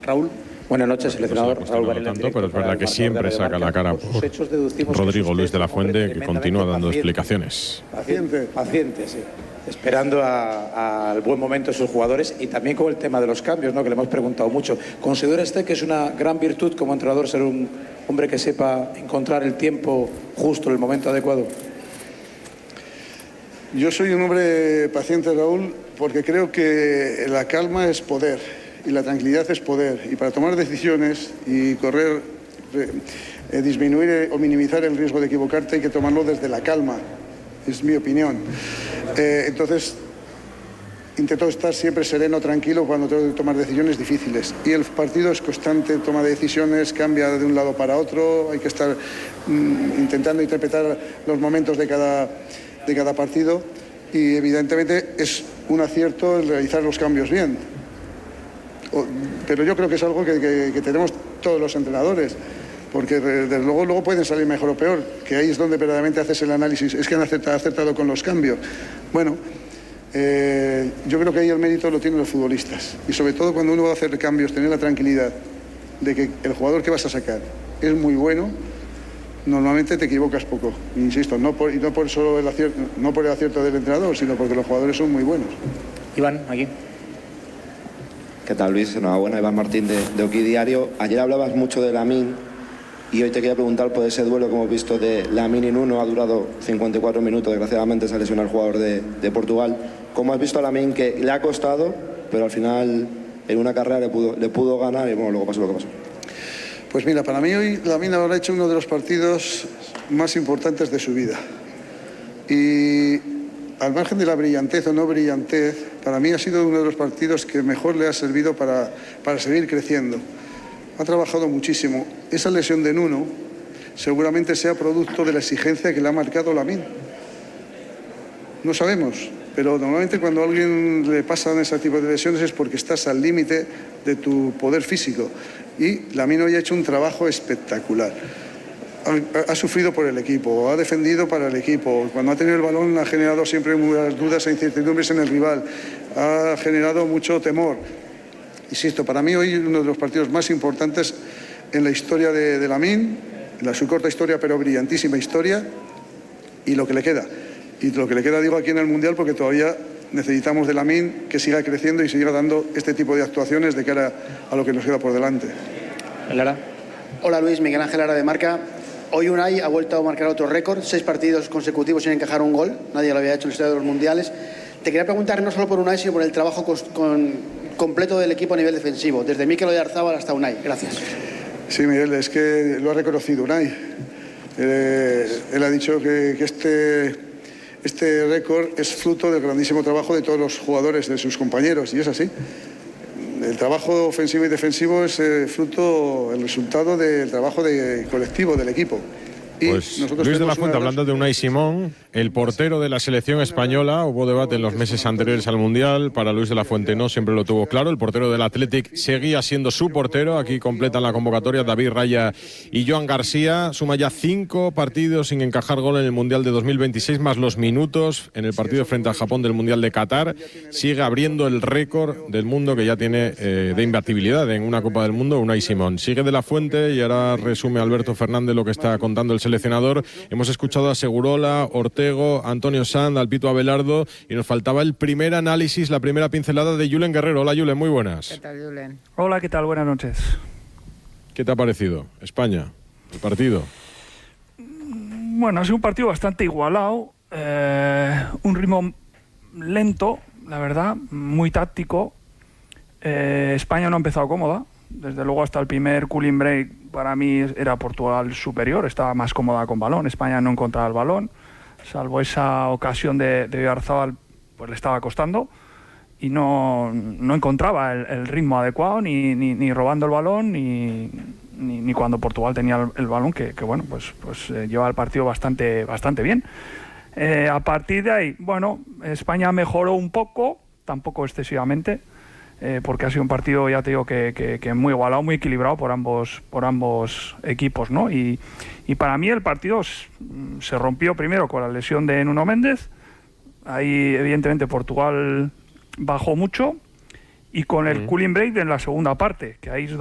Raúl, buenas noches, seleccionador Raúl Varela. Pero es verdad que siempre saca la cara por Rodrigo Luis de la Fuente, que continúa dando explicaciones. Paciente, sí. Esperando al buen momento de sus jugadores y también con el tema de los cambios, ¿no? Que le hemos preguntado mucho. ¿Considera usted que es una gran virtud como entrenador ser un hombre que sepa encontrar el tiempo justo, el momento adecuado? Yo soy un hombre paciente, Raúl, porque creo que la calma es poder y la tranquilidad es poder. Y para tomar decisiones y disminuir o minimizar el riesgo de equivocarte hay que tomarlo desde la calma. Es mi opinión. Entonces, intento estar siempre sereno, tranquilo cuando tengo que tomar decisiones difíciles. Y el partido es constante, toma de decisiones, cambia de un lado para otro. Hay que estar intentando interpretar los momentos de cada partido. Y evidentemente es un acierto el realizar los cambios bien. Pero yo creo que es algo que tenemos todos los entrenadores. Porque desde luego pueden salir mejor o peor, que ahí es donde verdaderamente haces el análisis. Es que han acertado con los cambios. Bueno, yo creo que ahí el mérito lo tienen los futbolistas. Y sobre todo cuando uno va a hacer cambios, tener la tranquilidad de que el jugador que vas a sacar es muy bueno, normalmente te equivocas poco. Insisto, no por solo el acierto del entrenador, sino porque los jugadores son muy buenos. Iván, aquí. ¿Qué tal, Luis? Enhorabuena, Iván Martín de Oki Diario. Ayer hablabas mucho de Lamine. Y hoy te quería preguntar por ese duelo que hemos visto de Lamine y Nuno. Ha durado 54 minutos, desgraciadamente se ha lesionado el jugador de Portugal. ¿Cómo has visto a Lamine, que le ha costado, pero al final en una carrera le pudo ganar y bueno, luego pasó lo que pasó? Pues mira, para mí hoy Lamine habrá hecho uno de los partidos más importantes de su vida. Y al margen de la brillantez o no brillantez, para mí ha sido uno de los partidos que mejor le ha servido para seguir creciendo. Ha trabajado muchísimo. Esa lesión de Nuno seguramente sea producto de la exigencia que le ha marcado Lamine. No sabemos, pero normalmente cuando a alguien le pasan ese tipo de lesiones es porque estás al límite de tu poder físico. Y Lamine hoy ha hecho un trabajo espectacular. Ha sufrido por el equipo, ha defendido para el equipo. Cuando ha tenido el balón ha generado siempre muchas dudas e incertidumbres en el rival. Ha generado mucho temor. Insisto, para mí hoy uno de los partidos más importantes en la historia de Lamine, en su corta historia pero brillantísima historia, y lo que le queda. Y lo que le queda digo aquí en el Mundial porque todavía necesitamos de Lamine que siga creciendo y siga dando este tipo de actuaciones de cara a lo que nos queda por delante. Lara. Hola Luis, Miguel Ángel Lara de Marca. Hoy Unai ha vuelto a marcar otro récord, 6 partidos consecutivos sin encajar un gol, nadie lo había hecho en la historia de los mundiales. Te quería preguntar no solo por Unai, sino por el trabajo completo del equipo a nivel defensivo, desde Mikel Oyarzabal hasta Unai. Gracias. Sí, Miguel, es que lo ha reconocido Unai. Él ha dicho que este récord es fruto del grandísimo trabajo de todos los jugadores, de sus compañeros, y es así. El trabajo ofensivo y defensivo es el resultado del trabajo colectivo del equipo. Pues Luis de la Fuente, hablando de Unai Simón, el portero de la selección española. Hubo debate en los meses anteriores al Mundial. Para Luis de la Fuente no, siempre lo tuvo claro. El portero del Athletic seguía siendo su portero. Aquí completan la convocatoria David Raya y Joan García. Suma ya 5 partidos sin encajar gol en el Mundial de 2026, más los minutos en el partido frente a Japón del Mundial de Qatar. Sigue abriendo el récord del mundo que ya tiene de imbatibilidad en una Copa del Mundo Unai Simón. Sigue de la Fuente y ahora resume Alberto Fernández lo que está contando el seleccionador. Hemos escuchado a Segurola, Ortego, Antonio Sanz, Alpito Abelardo y nos faltaba el primer análisis, la primera pincelada de Julen Guerrero. Hola Julen, muy buenas. ¿Qué tal, Julen? Hola, ¿qué tal? Buenas noches. ¿Qué te ha parecido España, el partido? Bueno, ha sido un partido bastante igualado, un ritmo lento, la verdad, muy táctico. España no ha empezado cómoda. Desde luego hasta el primer cooling break para mí era Portugal superior, estaba más cómoda con balón. España no encontraba el balón, salvo esa ocasión de Oyarzabal, pues le estaba costando y no encontraba el ritmo adecuado, ni robando el balón, ni cuando Portugal tenía el balón, que bueno, pues lleva el partido bastante bien. A partir de ahí, bueno, España mejoró un poco, tampoco excesivamente, porque ha sido un partido, ya te digo, que muy igualado, muy equilibrado por ambos equipos, ¿no? Y para mí el partido se rompió primero con la lesión de Nuno Méndez. Ahí evidentemente Portugal bajó mucho y con el cooling break en la segunda parte, que ahí es